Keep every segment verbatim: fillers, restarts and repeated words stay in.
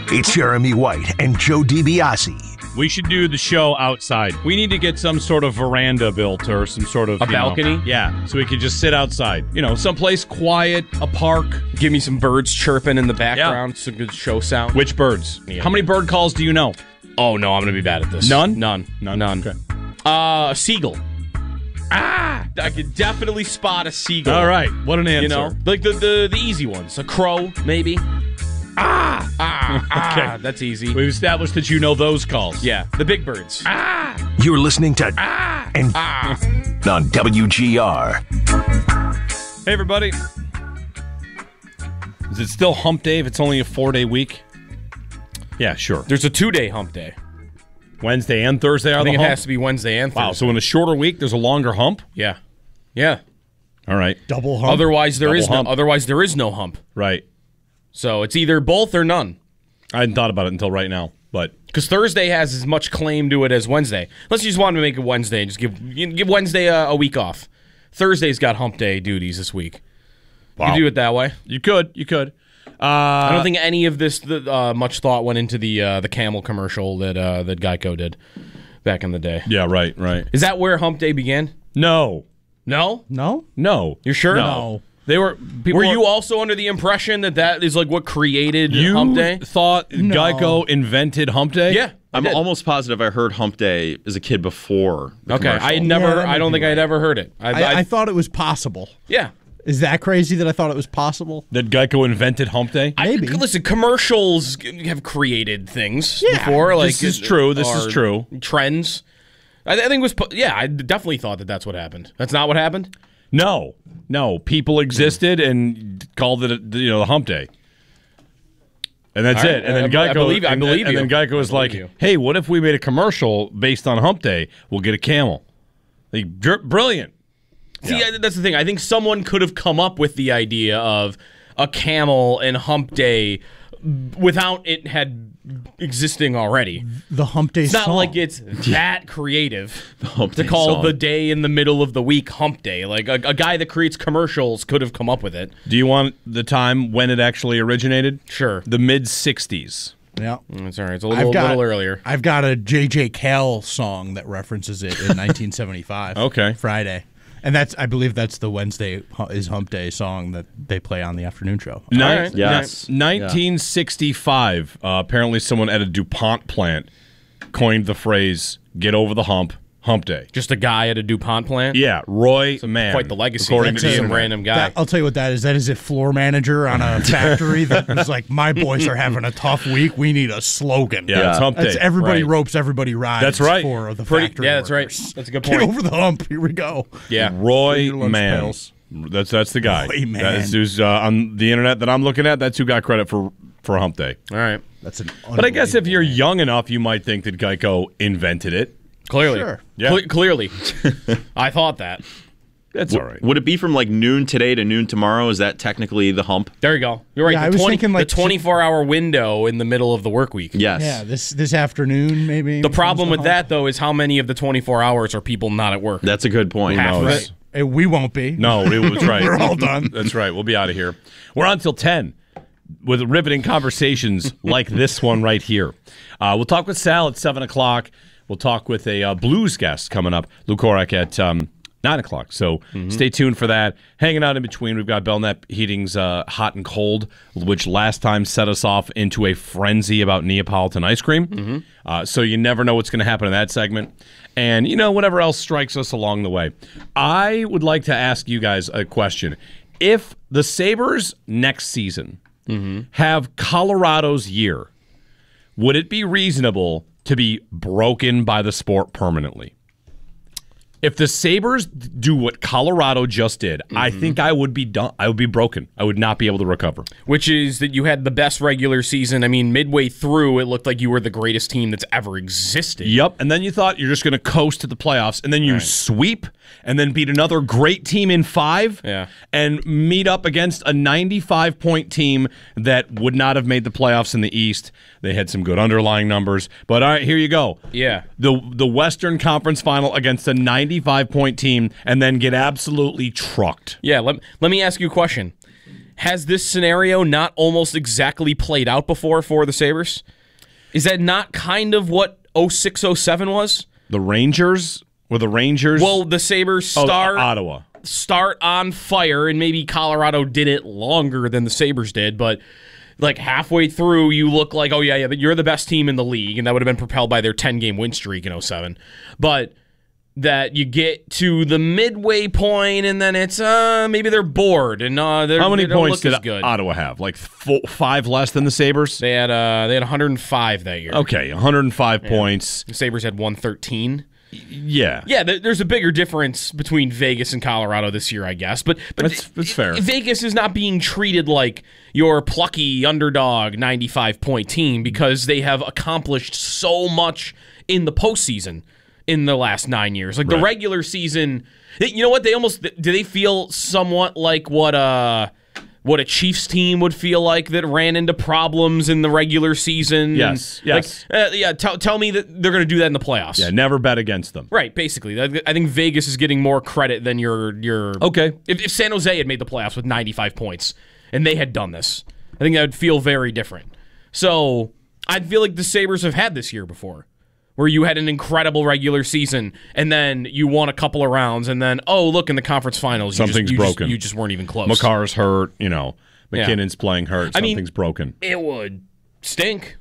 It's Jeremy White and Joe DiBiase. We should do the show outside. We need to get some sort of veranda built or some sort of... A balcony? Know, yeah, so we could just sit outside. You know, someplace quiet, a park. Give me some birds chirping in the background. Yeah. Some good show sound. Which birds? Yeah. How many bird calls do you know? Oh, no, I'm going to be bad at this. None? None. None. None. Okay. Uh, seagull. Ah! I could definitely spot a seagull. All right. What an answer. You know, like the, the, the easy ones. A crow, maybe. Ah! Ah! Ah! Okay. That's easy. We've established that you know those calls. Yeah. The big birds. Ah! You're listening to Ah! and Ah! on W G R. Hey, everybody. Is it still hump day if it's only a four-day week? Yeah, sure. There's a two-day hump day. Wednesday and Thursday are I think the it hump? has to be Wednesday and Thursday. Wow, so in a shorter week, there's a longer hump? Yeah. Yeah. All right. Double hump. Otherwise, there Double is hump. no. Otherwise, there is no hump. Right. So it's either both or none. I hadn't thought about it until right now, but... Because Thursday has as much claim to it as Wednesday. Unless you just want to make it Wednesday and just give you give Wednesday a, a week off. Thursday's got hump day duties this week. Wow. You can do it that way. You could. You could. Uh, I don't think any of this uh, much thought went into the uh, the camel commercial that uh, that Geico did back in the day. Yeah, right, right. Is that where hump day began? No. No? No? No. You're sure? No. They were... People Were you also under the impression that that is like what created You hump day? thought No. Geico invented hump day? Yeah. I I'm did. almost positive I heard Hump Day as a kid before. The Okay, commercial. I never. Yeah, that I don't might think be I'd right. ever heard it. I, I, I, I thought it was possible. yeah. Is that crazy that I thought it was possible? That Geico invented hump day? Maybe. I, listen, commercials have created things Yeah, before. Like this is true, this is or true. Trends. I, I think it was. po- Yeah, I definitely thought that that's what happened. That's not what happened. No. No. People existed and called it, a, you know, the hump day. And that's All right. it. And then I- I Geico, believe- I and, believe and you. then Geico was I believe like, you. "Hey, what if we made a commercial based on hump day? We'll get a camel." Like, dr- brilliant. See, Yeah. I, that's the thing. I think someone could have come up with the idea of a camel and hump day without it had existing already. The hump day It's not song. like it's that creative Hump to Day call song. the day in the middle of the week hump day. Like a, a guy that creates commercials could have come up with it. Do you want the time when it actually originated? Sure. The mid sixties. Yeah. That's all right. It's a I've little, got, little earlier. I've got a J J Cale song that references it in nineteen seventy-five. Okay. Friday. And that's, I believe that's the Wednesday hu- is Hump Day song that they play on the afternoon show. Nin- right. Yes. nin- nineteen sixty-five, uh, apparently someone at a DuPont plant coined the phrase, get over the hump, hump day. Just a guy at a DuPont plant? Yeah, Roy Mann. Quite the legacy. According That's to the a- some internet. random guy. That, I'll tell you what that is. That is a floor manager on a factory that was like, my boys are having a tough week. We need a slogan. Yeah, it's hump That's day. everybody Right. ropes, everybody rides. That's right. For the Pretty- factory yeah, that's right. workers. That's a good Get point. over the hump. Here we go. Yeah. Roy Your lunch Mann. pails. That's that's the guy. Roy Mann. That's who's uh, on the internet that I'm looking at. That's who got credit for for hump day. All right. That's an But I guess if you're unbelievable young enough, you might think that Geico invented it. Clearly. Sure. Yeah. Cle- clearly. I thought that. That's all right. Would it be from like noon today to noon tomorrow? Is that technically the hump? There you go. You're right. Yeah, the I was twenty, thinking, like, the twenty-four hour window in the middle of the work week. Yes. Yeah, this this afternoon maybe. The problem becomes with the that, hump. though, is how many of the twenty-four hours are people not at work? That's a good point. Half of knows? it. Eh, we won't be. No, it was right. We're all done. That's right. We'll be out of here. We're on till ten with riveting conversations like this one right here. Uh, we'll talk with Sal at seven o'clock. We'll talk with a uh, blues guest coming up, Lou Korak, at um, nine o'clock. So Mm-hmm. stay tuned for that. Hanging out in between, we've got Belknap Heating's uh, Hot and Cold, which last time set us off into a frenzy about Neapolitan ice cream. Mm-hmm. Uh, so you never know what's going to happen in that segment. And, you know, whatever else strikes us along the way. I would like to ask you guys a question. If the Sabres next season have Colorado's year, would it be reasonable to be broken by the sport permanently? If the Sabres do what Colorado just did, I think I would be done. I would be broken. I would not be able to recover. Which is that you had the best regular season. I mean, midway through, it looked like you were the greatest team that's ever existed. Yep. And then you thought you're just going to coast to the playoffs, and then you sweep, and then beat another great team in five, Yeah. and meet up against a ninety-five point team that would not have made the playoffs in the East. They had some good underlying numbers. But all right, here you go. Yeah. The the Western Conference Final against a ninety-five point team, and then get absolutely trucked. Yeah, let, let me ask you a question. has this scenario not almost exactly played out before for the Sabres? Is that not kind of what oh six oh seven was? The Rangers? Were the Rangers? Well, the Sabres oh, start, Ottawa. start on fire, and maybe Colorado did it longer than the Sabres did, but like halfway through, you look like, oh, yeah, yeah, but you're the best team in the league, and that would have been propelled by their ten-game win streak in oh seven. But that you get to the midway point, and then it's, uh, maybe they're bored, and uh, they're, How many they don't points look did as good. Ottawa have? Like four, five less than the Sabres? They had uh, they had one hundred five that year. Okay, one hundred five yeah. points. The Sabres had one thirteen. Yeah. Yeah, th- there's a bigger difference between Vegas and Colorado this year, I guess. But, but that's, that's fair. Vegas is not being treated like your plucky underdog ninety-five point team because they have accomplished so much in the postseason in the last nine years. Like right. the regular season, they, you know what? They almost do they feel somewhat like what uh what a Chiefs team would feel like that ran into problems in the regular season. Yes, and, yes. Like, uh, yeah, tell, tell me that they're going to do that in the playoffs. Yeah, never bet against them. Right, basically. I think Vegas is getting more credit than your... your okay. If, if San Jose had made the playoffs with ninety-five points and they had done this, I think that would feel very different. So, I feel like the Sabres have had this year before, where you had an incredible regular season, and then you won a couple of rounds, and then, oh, look, in the conference finals, you something's just, you broken. Just, you just weren't even close. Makar's hurt, you know. McKinnon's yeah. playing hurt. I Something's mean, broken. It would stink.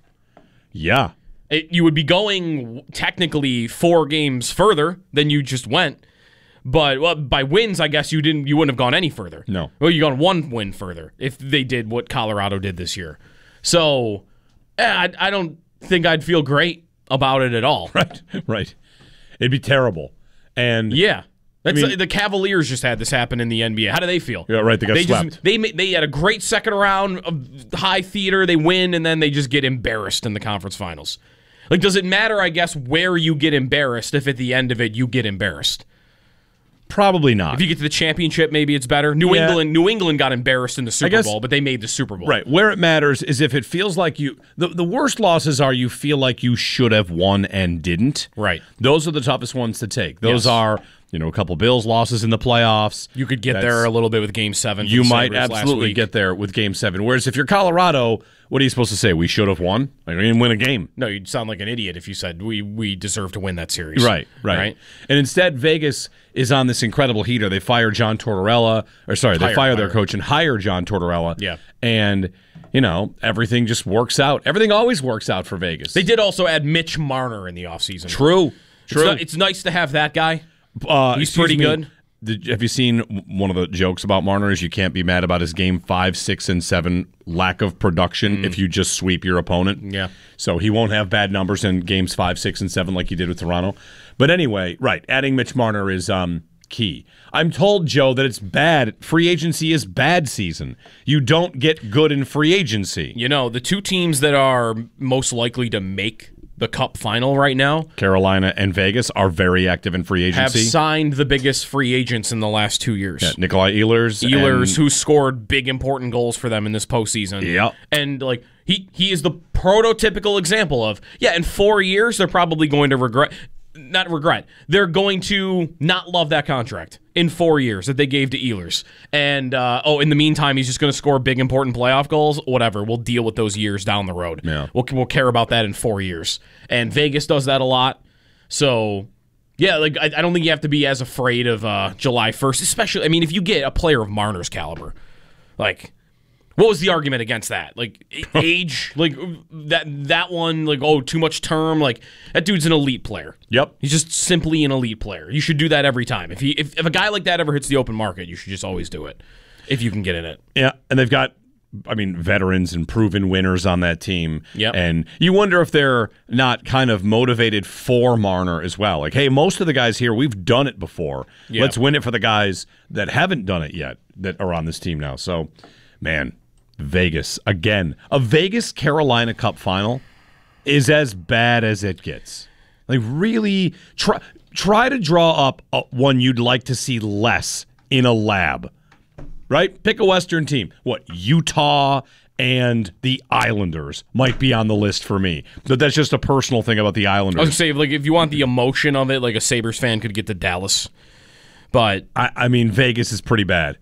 Yeah. It, you would be going technically four games further than you just went. But well, by wins, I guess you didn't. You wouldn't have gone any further. No. Well, you gone one win further if they did what Colorado did this year. So, eh, I, I don't think I'd feel great about it at all. Right, right. It'd be terrible. And yeah, that's I mean, the Cavaliers just had this happen in the N B A. How do they feel? Yeah, right. They got they swept. Just, they they had a great second round of high theater. They win, and then they just get embarrassed in the conference finals. Like, does it matter? I guess where you get embarrassed if at the end of it you get embarrassed. Probably not. If you get to the championship, maybe it's better. New yeah. England, New England got embarrassed in the Super guess, Bowl, but they made the Super Bowl. Right. Where it matters is if it feels like you. The, the worst losses are you feel like you should have won and didn't. Right. Those are the toughest ones to take. Those yes. are, you know, a couple Bills losses in the playoffs. You could get That's, there a little bit with Game Seven. You might absolutely get there with Game Seven. Whereas if you're Colorado, what are you supposed to say? We should have won. Like, we didn't win a game. No, you'd sound like an idiot if you said we we deserve to win that series. Right, right, right. And instead, Vegas is on this incredible heater. They fire John Tortorella, or sorry, they hire, fire hire. their coach and hire John Tortorella. Yeah, and you know everything just works out. Everything always works out for Vegas. They did also add Mitch Marner in the offseason. True, true. It's, it's nice to have that guy. Uh, He's pretty me, good. Did, have you seen one of the jokes about Marner is you can't be mad about his game five, six, and seven lack of production mm. if you just sweep your opponent. Yeah. So he won't have bad numbers in games five, six, and seven like he did with Toronto. But anyway, right, adding Mitch Marner is um, key. I'm told, Joe, that it's bad. Free agency is bad season. You don't get good in free agency. You know, the two teams that are most likely to make the Cup final right now, Carolina and Vegas, are very active in free agency. Have signed the biggest free agents in the last two years. Yeah, Nikolai Ehlers. Ehlers, and, who scored big important goals for them in this postseason. Yep. And like he he is the prototypical example of, yeah, in four years they're probably going to regret not regret. They're going to not love that contract in four years that they gave to Ehlers. And, uh, oh, in the meantime, he's just going to score big, important playoff goals. Whatever. We'll deal with those years down the road. Yeah. We'll, we'll care about that in four years. And Vegas does that a lot. So, yeah, like I, I don't think you have to be as afraid of uh, July first, especially, I mean, if you get a player of Marner's caliber, like... What was the argument against that? Like age, like that that one, like oh, too much term. Like that dude's an elite player. Yep, he's just simply an elite player. You should do that every time. If he if, if a guy like that ever hits the open market, you should just always do it if you can get in it. Yeah, and they've got, I mean, veterans and proven winners on that team. Yep. And you wonder if they're not kind of motivated for Marner as well. Like, hey, most of the guys here, we've done it before. Yep. Let's win it for the guys that haven't done it yet that are on this team now. So, man. Vegas again. A Vegas Carolina Cup final is as bad as it gets. Like really try try to draw up a, one you'd like to see less in a lab. Right? Pick a Western team. What, Utah and the Islanders might be on the list for me. But that's just a personal thing about the Islanders. I was gonna say, like, if you want the emotion of it, like a Sabres fan could get to Dallas. But I, I mean, Vegas is pretty bad.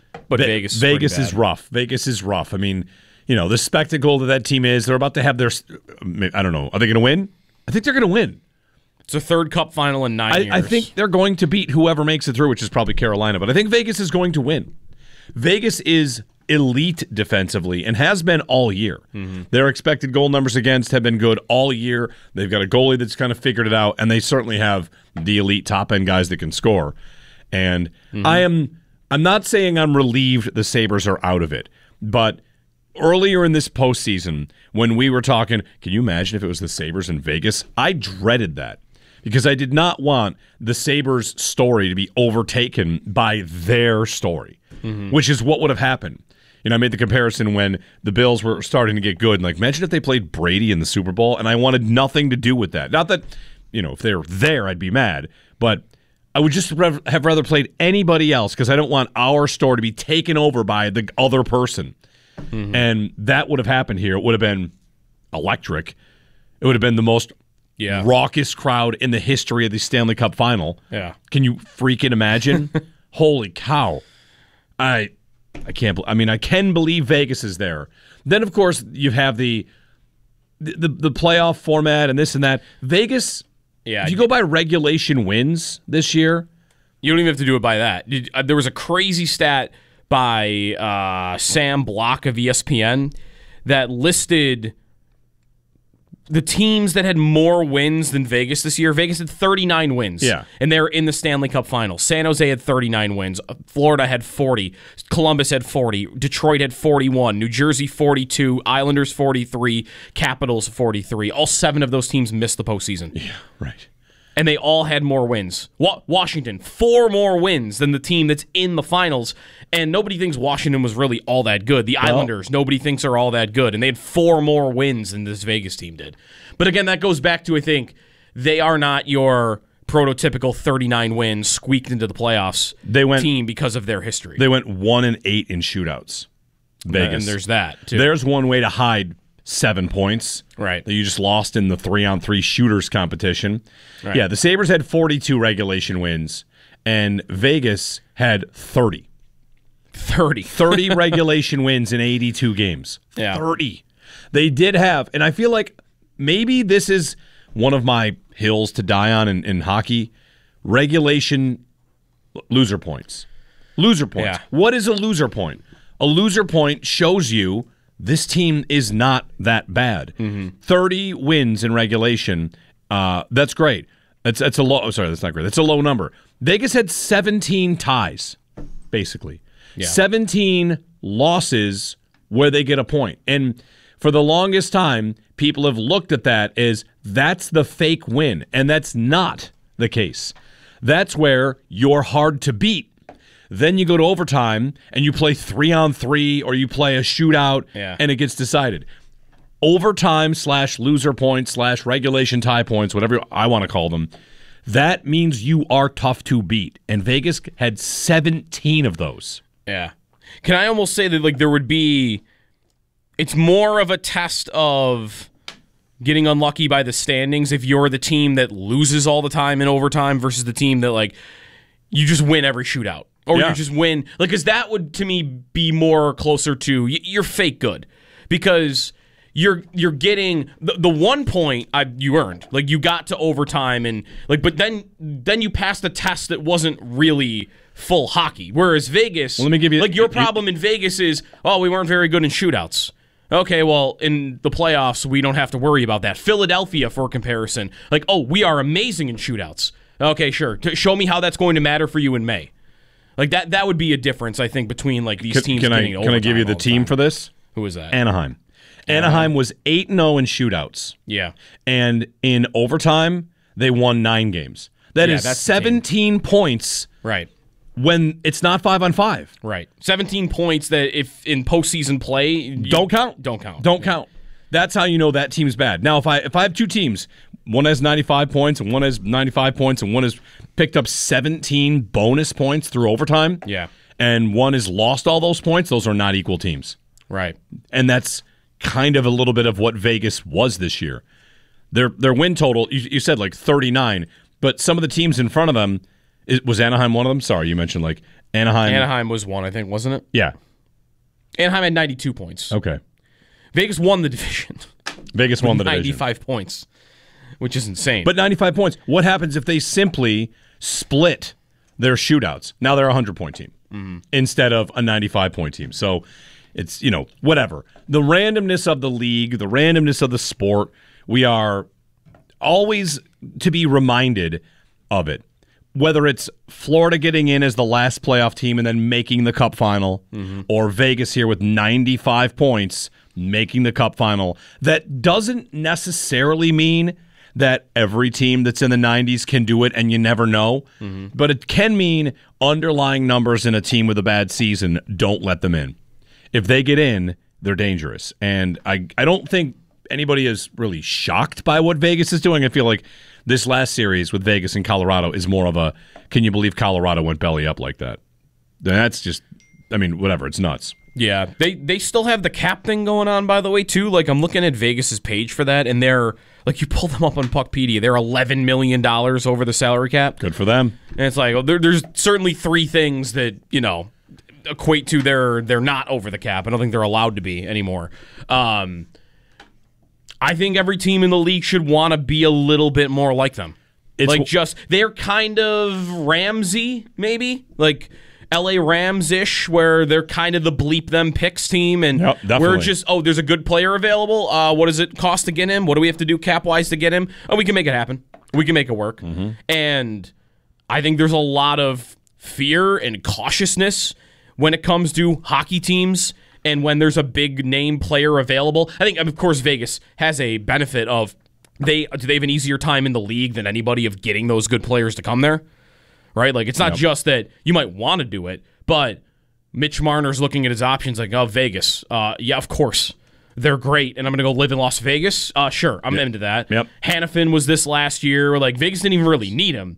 But Ve- Vegas, is Vegas pretty is bad. rough. Vegas is rough. I mean, you know, the spectacle that that team is. They're about to have their. I don't know. Are they going to win? I think they're going to win. It's a third Cup final in nine I, years. I think they're going to beat whoever makes it through, which is probably Carolina. But I think Vegas is going to win. Vegas is elite defensively and has been all year. Mm-hmm. Their expected goal numbers against have been good all year. They've got a goalie that's kind of figured it out, and they certainly have the elite top end guys that can score. And mm-hmm. I am. I'm not saying I'm relieved the Sabres are out of it, but earlier in this postseason, when we were talking, can you imagine if it was the Sabres in Vegas? I dreaded that because I did not want the Sabres story to be overtaken by their story, mm-hmm. which is what would have happened. You know, I made the comparison when the Bills were starting to get good, and like, imagine if they played Brady in the Super Bowl, and I wanted nothing to do with that. Not that, you know, if they were there, I'd be mad, but I would just rev- have rather played anybody else because I don't want our story to be taken over by the other person. Mm-hmm. And that would have happened here. It would have been electric. It would have been the most yeah. raucous crowd in the history of the Stanley Cup final. Yeah. Can you freaking imagine? Holy cow. I I can't I mean, I can believe Vegas is there. Then, of course, you have the the, the, the playoff format and this and that. Vegas... Yeah, if you go by regulation wins this year, you don't even have to do it by that. Did, uh, there was a crazy stat by uh, Sam Block of E S P N that listed the teams that had more wins than Vegas this year. Vegas had thirty-nine wins. Yeah. And they're in the Stanley Cup final. San Jose had thirty-nine wins. Florida had forty. Columbus had forty. Detroit had forty-one. New Jersey forty-two. Islanders forty-three. Capitals forty-three. All seven of those teams missed the postseason. Yeah, right. And they all had more wins. Wa- Washington, four more wins than the team that's in the finals. And nobody thinks Washington was really all that good. The Well, Islanders, nobody thinks are all that good. And they had four more wins than this Vegas team did. But again, that goes back to, I think, they are not your prototypical thirty-nine wins squeaked into the playoffs They went- team because of their history. They went one and eight in shootouts. Vegas. And there's that, too. There's one way to hide seven points. Right. That you just lost in the three-on-three shooters competition. Right. Yeah, the Sabres had forty-two regulation wins, and Vegas had thirty. thirty. thirty regulation wins in eighty-two games. Yeah. thirty. They did have, and I feel like maybe this is one of my hills to die on in, in hockey, regulation loser points. Loser points. Yeah. What is a loser point? A loser point shows you this team is not that bad. Mm-hmm. thirty wins in regulation. Uh, that's great. That's that's a low. Oh, sorry, that's not great. That's a low number. Vegas had seventeen ties, basically. Yeah. seventeen losses where they get a point. And for the longest time, people have looked at that as that's the fake win, and that's not the case. That's where you're hard to beat. Then you go to overtime and you play three on three or you play a shootout Yeah. and it gets decided. Overtime slash loser points slash regulation tie points, whatever I want to call them, that means you are tough to beat. And Vegas had seventeen of those. Yeah. Can I almost say that like there would be it's more of a test of getting unlucky by the standings if you're the team that loses all the time in overtime versus the team that like you just win every shootout. Or Yeah. you just win. Like, because that would, to me, be more closer to y- you're fake good. Because you're you're getting the, the one point I, you earned. Like, you got to overtime, and like, but then then you passed a test that wasn't really full hockey. Whereas Vegas, Well, let me give you- like your you- problem in Vegas is, oh, we weren't very good in shootouts. Okay, well, in the playoffs, we don't have to worry about that. Philadelphia, for comparison, like, oh, we are amazing in shootouts. Okay, sure. T- show me how that's going to matter for you in May. Like that that would be a difference, I think, between like these Can, teams can I getting can I give you the team for this? Who is that? Anaheim. Anaheim was eight and oh in shootouts. Yeah. And in overtime, they won nine games. That Yeah, is that's the team. seventeen points Right. when it's not five on five. Right. seventeen points that if in postseason play you Don't count. Don't count. Don't count. That's how you know that team's bad. Now, if I if I have two teams, one has ninety-five points and one has ninety-five points, and one has picked up seventeen bonus points through overtime, Yeah. and one has lost all those points, those are not equal teams. Right. And that's kind of a little bit of what Vegas was this year. Their their win total, you, you said like thirty-nine, but some of the teams in front of them Is, was Anaheim one of them? Sorry, you mentioned like Anaheim. Anaheim was one, I think, wasn't it? Yeah. Anaheim had ninety-two points. Okay. Vegas won the division. Vegas won the division. ninety-five points, which is insane. But ninety-five points. What happens if they simply split their shootouts? Now they're a hundred-point team mm-hmm. instead of a ninety-five-point team. So it's, you know, whatever. The randomness of the league, the randomness of the sport, we are always to be reminded of it. Whether it's Florida getting in as the last playoff team and then making the cup final, mm-hmm. or Vegas here with ninety-five points making the cup final, that doesn't necessarily mean that every team that's in the nineties can do it and you never know. Mm-hmm. But it can mean underlying numbers in a team with a bad season, don't let them in. If they get in, they're dangerous. And I, I don't think anybody is really shocked by what Vegas is doing. I feel like this last series with Vegas and Colorado is more of a, can you believe Colorado went belly up like that? That's just, I mean, whatever. It's nuts. Yeah. They they still have the cap thing going on, by the way, too. Like, I'm looking at Vegas's page for that, and they're, like, you pull them up on Puckpedia, they're eleven million dollars over the salary cap. Good for them. And it's like, well, there, there's certainly three things that, you know, equate to they're, they're not over the cap. I don't think they're allowed to be anymore. Um... I think every team in the league should want to be a little bit more like them. It's like just, they're kind of Ramsey, maybe? Like L A Rams-ish, where they're kind of the bleep them picks team, and yep, we're just, oh, there's a good player available. Uh, what does it cost to get him? What do we have to do cap-wise to get him? Oh, we can make it happen. We can make it work. Mm-hmm. And I think there's a lot of fear and cautiousness when it comes to hockey teams. And when there's a big name player available, I think, of course, Vegas has a benefit of they do they have an easier time in the league than anybody of getting those good players to come there, right? Like, it's not yep. just that you might want to do it, but Mitch Marner's looking at his options like, oh, Vegas, uh, yeah, of course. They're great, and I'm going to go live in Las Vegas? Uh, sure, I'm yep. into that. Yep. Hanifin was this last year. Like, Vegas didn't even really need him,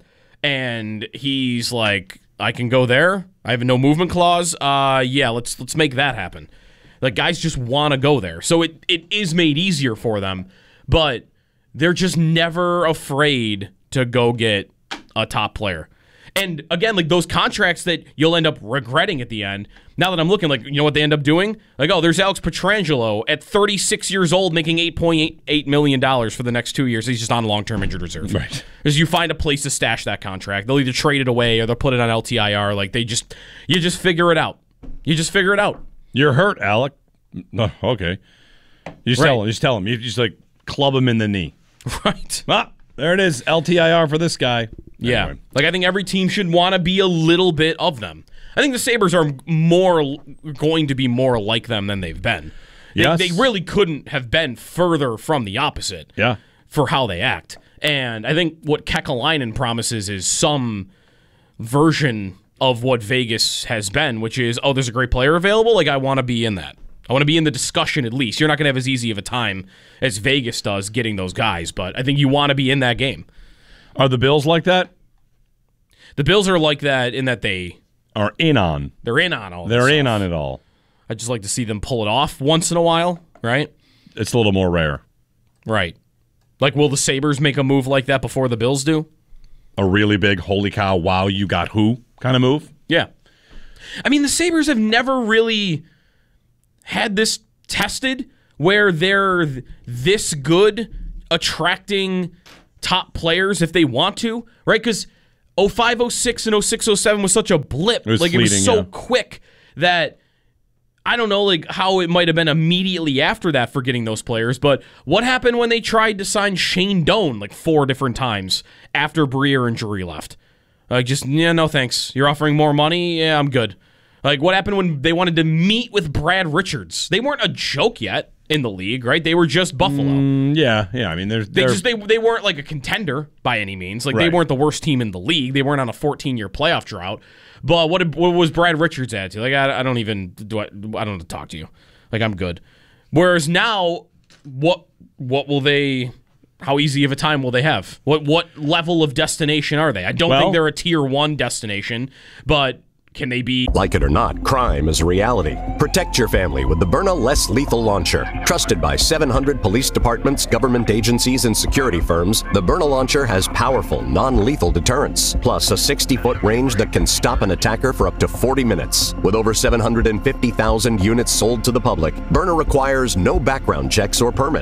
and he's like, I can go there. I have a no movement clause. Uh, yeah, let's let's make that happen. Like, guys just want to go there. So it, it is made easier for them, but they're just never afraid to go get a top player. And again, like those contracts that you'll end up regretting at the end, now that I'm looking, like, you know what they end up doing? Like, oh, there's Alex Pietrangelo at thirty-six years old making eight point eight million dollars for the next two years. He's just on long-term injured reserve. Right. Because you find a place to stash that contract. They'll either trade it away or they'll put it on L T I R. Like, they just, you just figure it out. You just figure it out. You're hurt, Alec. No, okay. You just Right. tell him. You just tell him. You just, like, club him in the knee. Right. Ah, there it is. L T I R for this guy. Yeah. Anyway. Like, I think every team should want to be a little bit of them. I think the Sabres are more going to be more like them than they've been. They, Yes. they really couldn't have been further from the opposite Yeah. for how they act. And I think what Kekalainen promises is some version of what Vegas has been, which is, oh, there's a great player available. Like, I want to be in that. I want to be in the discussion at least. You're not going to have as easy of a time as Vegas does getting those guys, but I think you want to be in that game. Are the Bills like that? The Bills are like that in that they Are in on. they're in on all. They're this in stuff. on it all. I'd just like to see them pull it off once in a while, right? It's a little more rare. Right. Like, will the Sabres make a move like that before the Bills do? A really big, holy cow, wow, you got who kind of move? Yeah. I mean, the Sabres have never really had this tested where they're th- this good attracting top players if they want to, right? Because oh five oh six and oh six oh seven was such a blip. It was like, it was fleeting, so yeah. quick that I don't know, like, how it might have been immediately after that for getting those players, but what happened when they tried to sign Shane Doan like four different times after Briere and Drury left? Like, just, yeah, no thanks. You're offering more money? Yeah, I'm good. Like, what happened when they wanted to meet with Brad Richards? They weren't a joke yet in the league, right? They were just Buffalo. Mm, yeah, yeah. I mean, there's They just they they weren't like a contender by any means. Like, they Right. weren't the worst team in the league. They weren't on a fourteen-year playoff drought. But what did, what was Brad Richards' attitude? Like, I, I don't even do I, I don't want to talk to you. Like, I'm good. Whereas now, what what will they? How easy of a time will they have? What what level of destination are they? I don't Well- think they're a tier one destination, but Can they be? Like it or not, crime is a reality. Protect your family with the Byrna Less Lethal Launcher. Trusted by seven hundred police departments, government agencies, and security firms, the Byrna Launcher has powerful, non-lethal deterrence, plus a sixty-foot range that can stop an attacker for up to forty minutes. With over seven hundred fifty thousand units sold to the public, Byrna requires no background checks or permits.